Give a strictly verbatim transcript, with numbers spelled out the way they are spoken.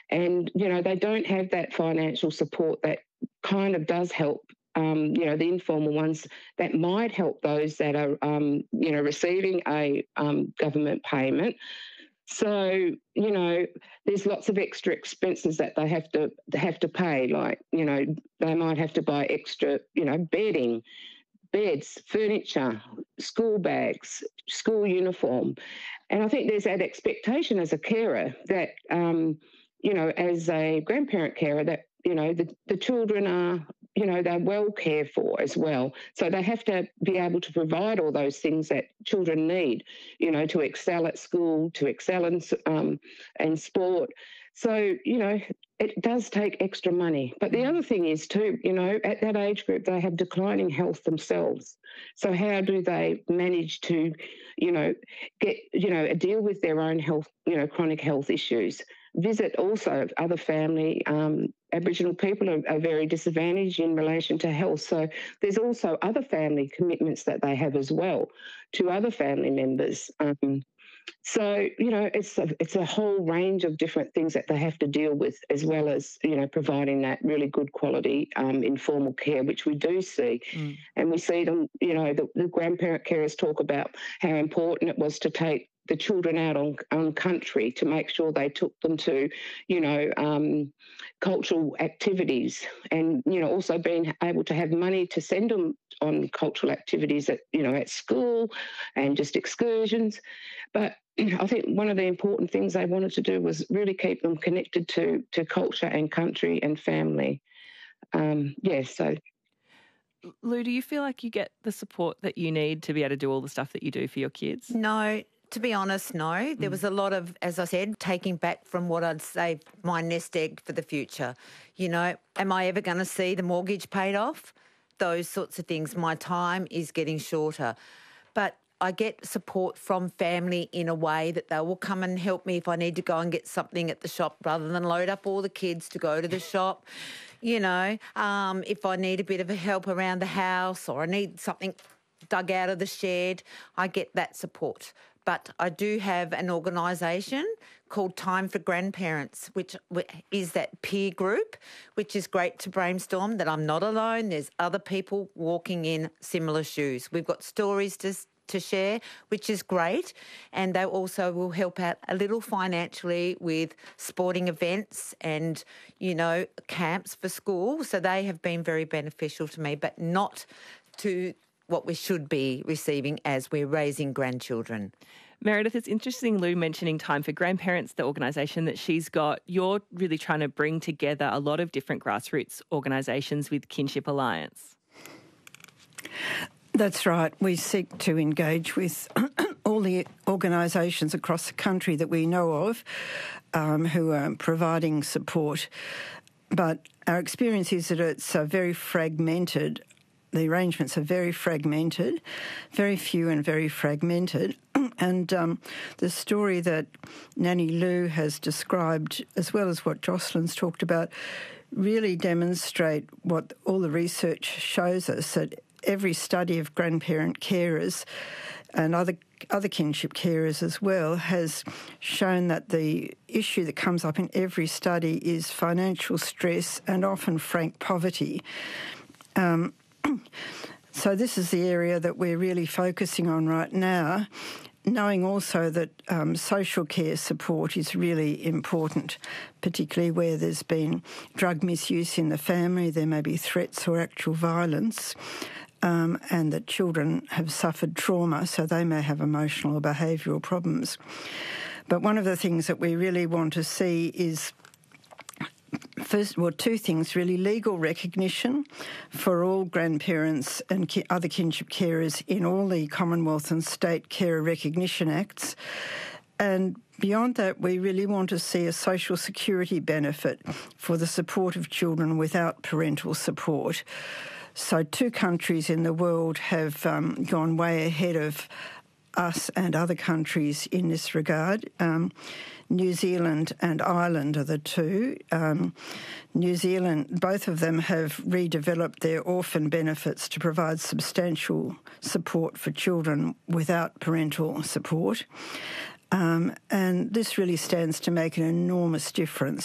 And, you know, they don't have that financial support that kind of does help, um, you know, the informal ones that might help those that are, um, you know, receiving a um, government payment. So, you know, there's lots of extra expenses that they have to they have to pay. Like, you know, they might have to buy extra, you know, bedding, beds, furniture, school bags, school uniform. And I think there's that expectation as a carer that, um, you know, as a grandparent carer, that, you know, the, the children are, you know, they're well cared for as well. So they have to be able to provide all those things that children need, you know, to excel at school, to excel in, um, in sport. So, you know, it does take extra money. But the other thing is too, you know, at that age group, they have declining health themselves. So how do they manage to, you know, get, you know, deal with their own health, you know, chronic health issues? Visit also other family. Um, Aboriginal people are, are very disadvantaged in relation to health. So there's also other family commitments that they have as well to other family members. Um, So, you know, it's a, it's a whole range of different things that they have to deal with, as well as, you know, providing that really good quality um, informal care, which we do see. Mm. And we see them, you know, the, the grandparent carers talk about how important it was to take the children out on, on country, to make sure they took them to, you know, um, cultural activities, and, you know, also being able to have money to send them on cultural activities at, you know, at school and just excursions. But I think one of the important things they wanted to do was really keep them connected to, to culture and country and family. Um, yeah, so... Lou, do you feel like you get the support that you need to be able to do all the stuff that you do for your kids? No. To be honest, no. There was a lot of, as I said, taking back from what I'd say, my nest egg for the future. You know, am I ever going to see the mortgage paid off? Those sorts of things. My time is getting shorter. But I get support from family in a way that they will come and help me if I need to go and get something at the shop, rather than load up all the kids to go to the shop. You know, um, if I need a bit of help around the house, or I need something dug out of the shed, I get that support. But I do have an organisation called Time for Grandparents, which is that peer group, which is great to brainstorm that I'm not alone. There's other people walking in similar shoes. We've got stories to to share, which is great. And they also will help out a little financially with sporting events and, you know, camps for school. So they have been very beneficial to me, but not to what we should be receiving as we're raising grandchildren. Meredith, it's interesting, Lou mentioning Time for Grandparents, the organisation that she's got. You're really trying to bring together a lot of different grassroots organisations with Kinship Alliance. That's right. We seek to engage with all the organisations across the country that we know of um, who are providing support. But our experience is that it's uh, very fragmented. The arrangements are very fragmented, very few and very fragmented. And um, the story that Nanny Lou has described, as well as what Jocelyn's talked about, really demonstrate what all the research shows us, that every study of grandparent carers and other other kinship carers as well has shown that the issue that comes up in every study is financial stress and often frank poverty. Um, so this is the area that we're really focusing on right now, knowing also that um, social care support is really important, particularly where there's been drug misuse in the family, there may be threats or actual violence, um, and that children have suffered trauma, so they may have emotional or behavioural problems. But one of the things that we really want to see is, first, well, two things really: legal recognition for all grandparents and ki- other kinship carers in all the Commonwealth and State Carer Recognition Acts. And beyond that, we really want to see a social security benefit for the support of children without parental support. So two countries in the world have um, gone way ahead of us and other countries in this regard. Um, New Zealand and Ireland are the two. Um, New Zealand, both of them have redeveloped their orphan benefits to provide substantial support for children without parental support. Um, and this really stands to make an enormous difference